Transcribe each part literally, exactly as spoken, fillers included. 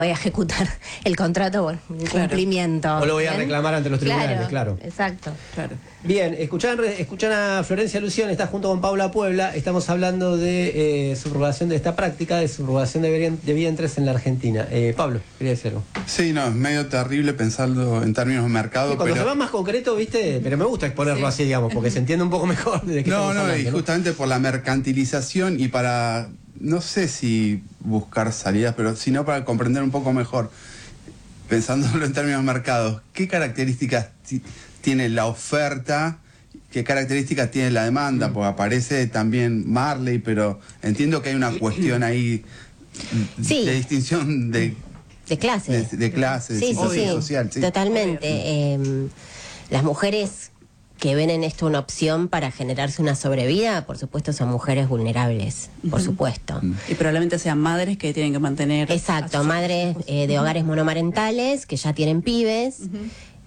voy a ejecutar el contrato por incumplimiento. Claro. O lo voy a ¿Bien? reclamar ante los tribunales, claro. claro. Exacto. Claro. Bien, escuchan, escuchan a Florencia Lución, está junto con Paula Puebla. Estamos hablando de eh, subrogación de esta práctica, de subrogación de, de vientres en la Argentina. Eh, Pablo, quería decir algo. Sí, no, es medio terrible pensarlo en términos de mercado. Sí, cuando pero... se va más concreto, viste, pero me gusta exponerlo sí. así, digamos, porque se entiende un poco mejor de qué no, estamos no, hablando, y ¿no? justamente por la mercantilización y para, no sé si buscar salidas, pero sino para comprender un poco mejor, pensándolo en términos de mercados, ¿qué características tiene la oferta? ¿Qué características tiene la demanda? Porque aparece también Marley, pero entiendo que hay una cuestión ahí sí. de distinción de, de clases. De, de clases, sí, de situación sí, sí. social. Sí. Totalmente. Eh, las mujeres que ven en esto una opción para generarse una sobrevida, por supuesto son mujeres vulnerables, por uh-huh. supuesto. Uh-huh. Y probablemente sean madres que tienen que mantener... Exacto, madres eh, de hogares monomarentales que ya tienen pibes. Uh-huh.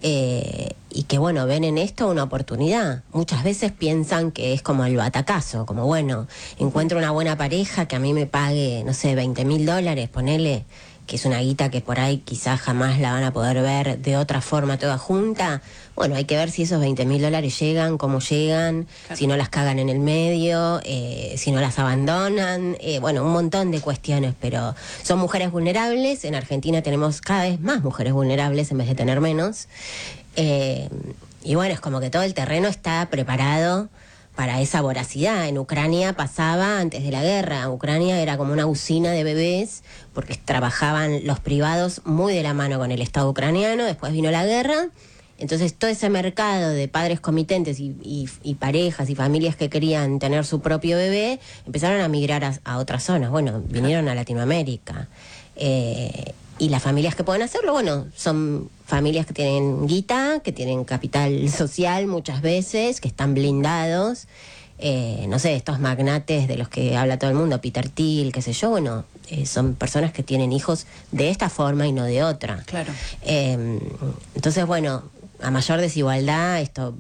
Eh, y que bueno, ven en esto una oportunidad. Muchas veces piensan que es como el batacazo, como bueno, encuentro una buena pareja que a mí me pague, no sé, veinte mil dólares, ponele, que es una guita que por ahí quizás jamás la van a poder ver de otra forma toda junta. Bueno, hay que ver si esos veinte mil dólares llegan, cómo llegan, claro. si no las cagan en el medio, eh, si no las abandonan, eh, bueno, un montón de cuestiones, pero son mujeres vulnerables. En Argentina tenemos cada vez más mujeres vulnerables en vez de tener menos. Eh, y bueno, es como que todo el terreno está preparado para esa voracidad. En Ucrania pasaba antes de la guerra. Ucrania era como una usina de bebés porque trabajaban los privados muy de la mano con el Estado ucraniano. Después vino la guerra. Entonces todo ese mercado de padres comitentes y, y, y parejas y familias que querían tener su propio bebé empezaron a migrar a, a otras zonas. Bueno, vinieron a Latinoamérica. Eh, y las familias que pueden hacerlo, bueno, son familias que tienen guita, que tienen capital social muchas veces, que están blindados. Eh, no sé, estos magnates de los que habla todo el mundo, Peter Thiel, qué sé yo, bueno, eh, son personas que tienen hijos de esta forma y no de otra. Claro. Eh, entonces, bueno, a mayor desigualdad esto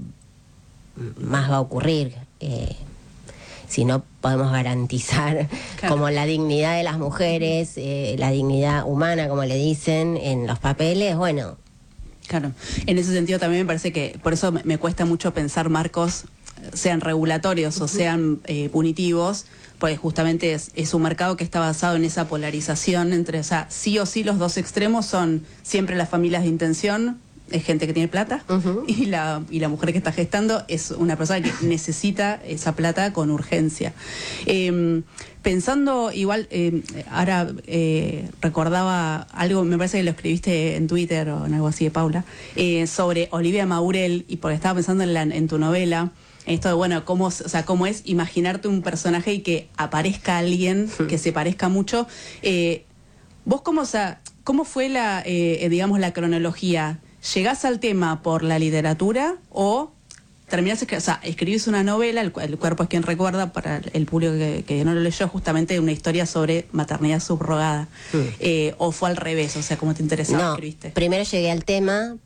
más va a ocurrir. Eh, si no podemos garantizar claro. como la dignidad de las mujeres, eh, la dignidad humana, como le dicen, en los papeles, bueno. Claro, en ese sentido también me parece que, por eso me, me cuesta mucho pensar marcos, sean regulatorios o sean eh, punitivos, porque justamente es, es un mercado que está basado en esa polarización entre, o sea, sí o sí los dos extremos son siempre las familias de intención, es gente que tiene plata, uh-huh. y, la, y la mujer que está gestando es una persona que necesita esa plata con urgencia. Eh, pensando igual, eh, ahora eh, recordaba algo, me parece que lo escribiste en Twitter o en algo así de Paula, eh, sobre Olivia Maurel, y porque estaba pensando en, la, en tu novela, esto de, bueno, cómo, o sea, cómo es imaginarte un personaje y que aparezca alguien uh-huh. que se parezca mucho. Eh, ¿Vos cómo, o sea, cómo fue la, eh, digamos, la cronología? ¿Llegás al tema por la literatura o terminás, o sea, escribís una novela, el, el cuerpo es quien recuerda, para el público que, que no lo leyó, justamente una historia sobre maternidad subrogada? Sí. Eh, ¿O fue al revés? O sea, ¿cómo te interesaba? No, escribiste? Primero llegué al tema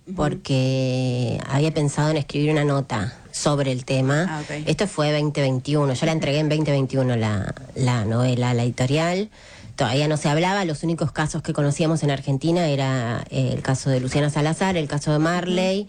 porque uh-huh. había pensado en escribir una nota sobre el tema. Ah, okay. Esto fue veinte veintiuno, yo la entregué en veinte veintiuno la, la novela a la editorial. Todavía no se hablaba, los únicos casos que conocíamos en Argentina era eh, el caso de Luciana Salazar, el caso de Marley,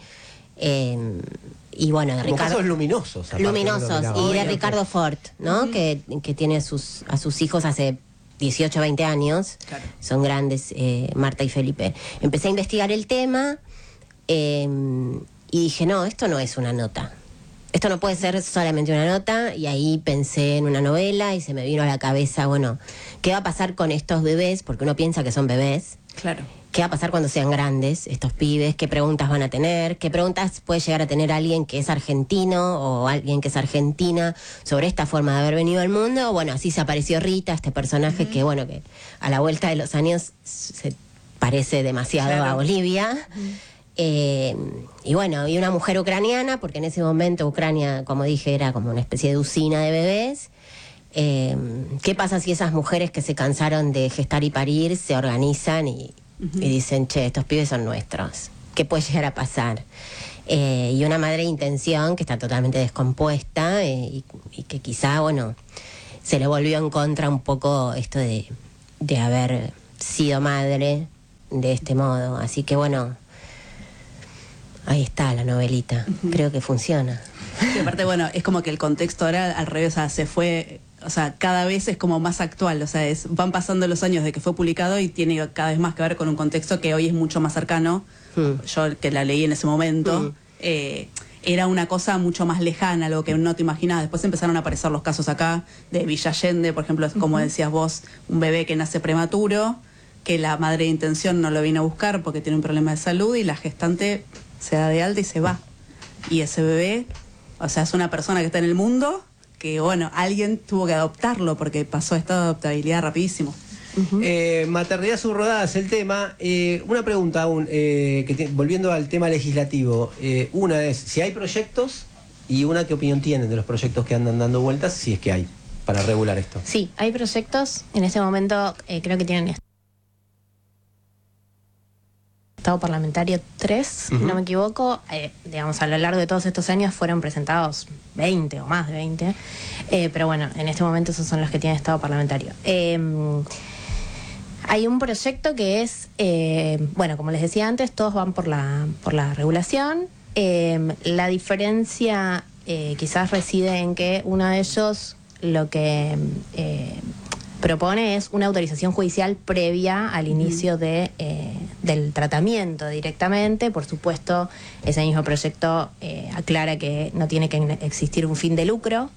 eh, y bueno, de Como Ricardo... casos luminosos. Luminosos, de y de Ricardo Ford, ¿no? Uh-huh. que, que tiene a sus, a sus hijos hace dieciocho, veinte años, claro. son grandes, eh, Marta y Felipe. Empecé a investigar el tema eh, y dije, no, esto no es una nota. Esto no puede ser solamente una nota, y ahí pensé en una novela y se me vino a la cabeza, bueno, ¿qué va a pasar con estos bebés? Porque uno piensa que son bebés. Claro. ¿Qué va a pasar cuando sean grandes estos pibes? ¿Qué preguntas van a tener? ¿Qué preguntas puede llegar a tener alguien que es argentino o alguien que es argentina sobre esta forma de haber venido al mundo? Bueno, así se apareció Rita, este personaje uh-huh. que, bueno, que a la vuelta de los años se parece demasiado claro. a Olivia. Uh-huh. Eh, y bueno, y una mujer ucraniana, porque en ese momento Ucrania, como dije, era como una especie de usina de bebés. Eh, ¿Qué pasa si esas mujeres que se cansaron de gestar y parir se organizan y, uh-huh. y dicen, che, estos pibes son nuestros? ¿Qué puede llegar a pasar? Eh, y una madre de intención que está totalmente descompuesta eh, y, y que quizá, bueno, se le volvió en contra un poco esto de, de haber sido madre de este modo. Así que bueno, ahí está la novelita. Uh-huh. Creo que funciona. Y aparte, bueno, es como que el contexto ahora al revés, o sea, se fue, o sea, cada vez es como más actual, o sea, es, van pasando los años de que fue publicado y tiene cada vez más que ver con un contexto que hoy es mucho más cercano. Uh-huh. Yo que la leí en ese momento, uh-huh. eh, era una cosa mucho más lejana, algo que no te imaginabas. Después empezaron a aparecer los casos acá de Villa Allende, por ejemplo, como uh-huh. decías vos, un bebé que nace prematuro, que la madre de intención no lo vino a buscar porque tiene un problema de salud y la gestante se da de alta y se va. Y ese bebé, o sea, es una persona que está en el mundo, que bueno, alguien tuvo que adoptarlo porque pasó esta adoptabilidad rapidísimo. Uh-huh. Eh, maternidad subrogada es el tema. Eh, una pregunta aún, eh, que te, volviendo al tema legislativo. Eh, una es, si hay proyectos, y una, ¿qué opinión tienen de los proyectos que andan dando vueltas, si es que hay, para regular esto? Sí, hay proyectos. En este momento eh, creo que tienen estado parlamentario tres, uh-huh. si no me equivoco. Eh, digamos, a lo largo de todos estos años fueron presentados veinte o más de veinte. Eh, pero bueno, en este momento esos son los que tienen estado parlamentario. Eh, Hay un proyecto que es, eh, bueno, como les decía antes, todos van por la, por la regulación. Eh, la diferencia eh, quizás reside en que uno de ellos lo que eh, propone es una autorización judicial previa al inicio de, eh, del tratamiento directamente. Por supuesto, ese mismo proyecto eh, aclara que no tiene que existir un fin de lucro.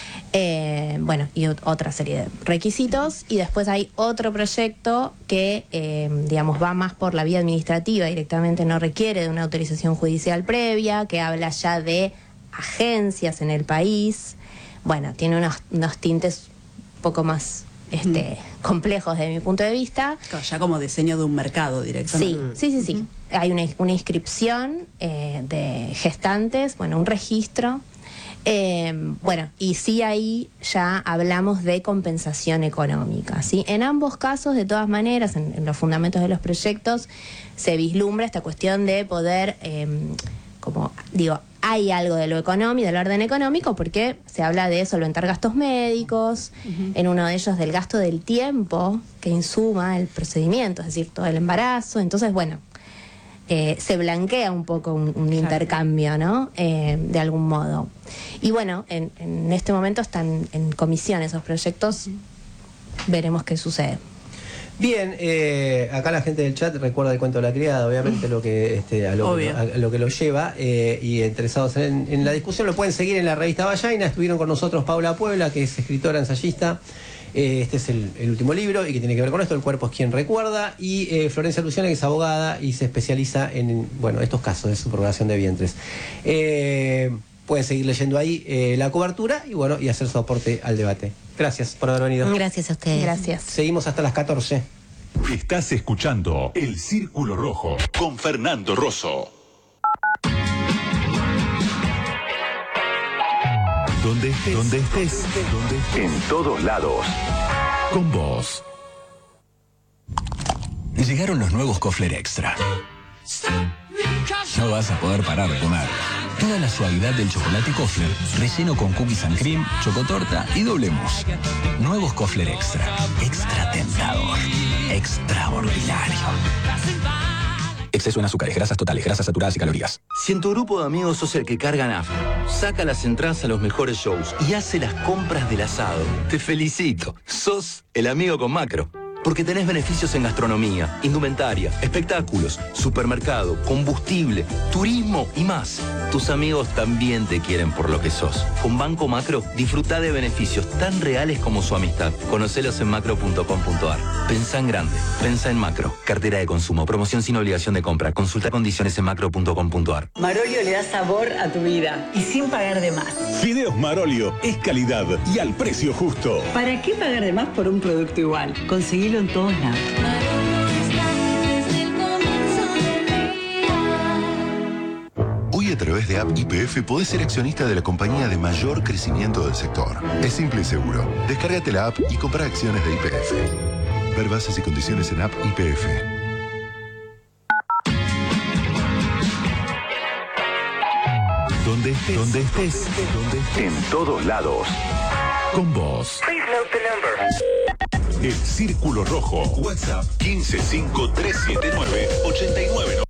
Eh, bueno, y otra serie de requisitos. Y después hay otro proyecto que, eh, digamos, va más por la vía administrativa, directamente no requiere de una autorización judicial previa, que habla ya de agencias en el país. Bueno, tiene unos, unos tintes un poco más este, mm. complejos desde mi punto de vista. Ya como diseño de un mercado directamente. Sí, sí, sí, sí. Uh-huh. Hay una, una inscripción eh, de gestantes, bueno, un registro. Eh, bueno, y sí ahí ya hablamos de compensación económica, ¿sí? En ambos casos, de todas maneras, en, en los fundamentos de los proyectos, se vislumbra esta cuestión de poder, eh, como digo, hay algo de lo económico, del orden económico, porque se habla de solventar gastos médicos, uh-huh. en uno de ellos del gasto del tiempo que insuma el procedimiento, es decir, todo el embarazo. Entonces, bueno, Eh, se blanquea un poco un, un claro. intercambio, ¿no? Eh, de algún modo. Y bueno, en, en este momento están en comisión esos proyectos, veremos qué sucede. Bien, eh, acá la gente del chat recuerda el cuento de la criada, obviamente lo que este, a, lo, a, a lo que lo lleva, eh, y interesados en, en la discusión lo pueden seguir en la revista Vallaina. Estuvieron con nosotros Paula Puebla, que es escritora, ensayista. Este es el, el último libro y que tiene que ver con esto, El cuerpo es quien recuerda, y eh, Florencia Lucione, que es abogada y se especializa en, bueno, estos casos de subrogación de vientres. Eh, pueden seguir leyendo ahí eh, la cobertura y bueno, y hacer su aporte al debate. Gracias por haber venido. Gracias a ustedes. Gracias. Seguimos hasta las catorce. Estás escuchando El Círculo Rojo con Fernando Rosso. Donde estés, donde estés, donde estés, en todos lados. Con vos. Llegaron los nuevos Kofler Extra. No vas a poder parar de comer. Toda la suavidad del chocolate Kofler, relleno con cookies and cream, chocotorta y doble mousse. Nuevos Kofler Extra. Extra tentador. Extraordinario. Exceso en azúcares, grasas totales, grasas saturadas y calorías. Si en tu grupo de amigos sos el que carga nafta, saca las entradas a los mejores shows y hace las compras del asado, te felicito. Sos el amigo con Macro. Porque tenés beneficios en gastronomía, indumentaria, espectáculos, supermercado, combustible, turismo y más. Tus amigos también te quieren por lo que sos. Con Banco Macro, disfruta de beneficios tan reales como su amistad. Conocelos en macro punto com punto ar. Pensá en grande. Pensá en Macro. Cartera de consumo. Promoción sin obligación de compra. Consulta condiciones en macro punto com punto ar. Marolio le da sabor a tu vida y sin pagar de más. Fideos Marolio es calidad y al precio justo. ¿Para qué pagar de más por un producto igual? Conseguilo en todos lados. Hoy a través de App Y P F podés ser accionista de la compañía de mayor crecimiento del sector. Es simple y seguro. Descárgate la app y compra acciones de Y P F. Ver bases y condiciones en App Y P F. Donde estés, donde estés, donde estés, en todos lados. Con vos. El Círculo Rojo. WhatsApp uno cinco cinco tres siete nueve ocho nueve